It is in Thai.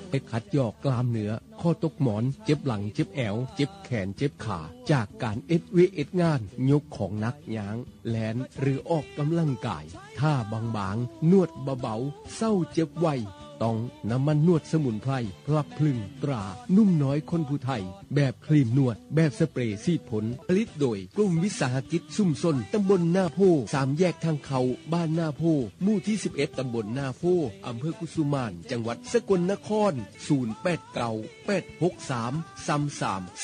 ไปขัดยอกกล้ามเนื้อข้อตกหมอนเจ็บหลังเจ็บแอวเจ็บแขนเจ็บขาจากการเอ็ดงานยกของหนักย้างแลนหรือออกกำลังกายท่าบางๆนวดเบาๆเศร้าเจ็บไวต้องน้ำมันนวดสมุนไพรพลับพลึงตรานุ่มน้อยคนผู้ไทยแบบครีมนวดแบบสเปรย์ซีดผลผลิตโดยกลุ่มวิสาหกิจชุมชนตำบลหน้าโพ3แยกทางเขาบ้านหน้าโพหมู่ที่11ตำบลหน้าโพอำเภอกุสุมานจังหวัดสกลนคร0898633344